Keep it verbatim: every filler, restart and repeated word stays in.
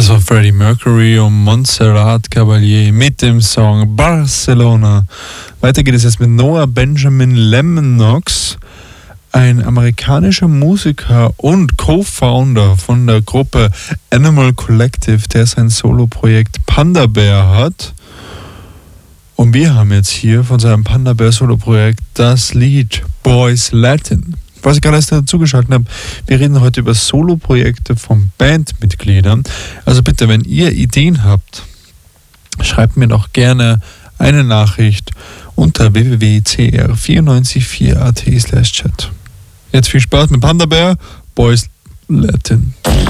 Das war Freddie Mercury und Montserrat Caballé mit dem Song Barcelona. Weiter geht es jetzt mit Noah Benjamin Lemonnox, ein amerikanischer Musiker und Co-Founder von der Gruppe Animal Collective, der sein Soloprojekt Panda Bear hat. Und wir haben jetzt hier von seinem Panda Bear Soloprojekt das Lied Boys Latin. Was ich gerade erst dazu geschaltet habe, wir reden heute über Soloprojekte von Bandmitgliedern. Also bitte, wenn ihr Ideen habt, schreibt mir doch gerne eine Nachricht unter w w w punkt c r vier neun vier punkt a t slash chat. Jetzt viel Spaß mit Panda Bear, Boys Latin.